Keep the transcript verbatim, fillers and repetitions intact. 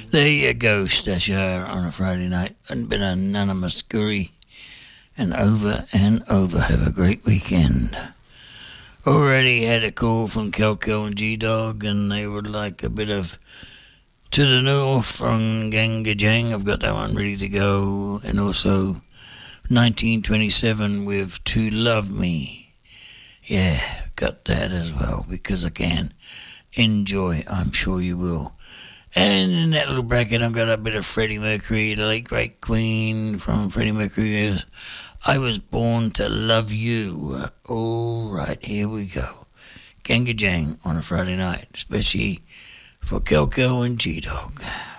There you go, Stasher, on a Friday night. And been anonymous curry. And over and over. Have a great weekend. Already had a call from Kelko and G-Dog, and they would like a bit of To the North from Ganga Jang. I've got that one ready to go. And also nineteen twenty-seven with To Love Me. Yeah, got that as well, because I can. Enjoy, I'm sure you will. And in that little bracket, I've got a bit of Freddie Mercury, the late great Queen from Freddie Mercury is I Was Born to Love You. All right, here we go. Ganga Jang on a Friday night, especially for Kelko and G-Dog.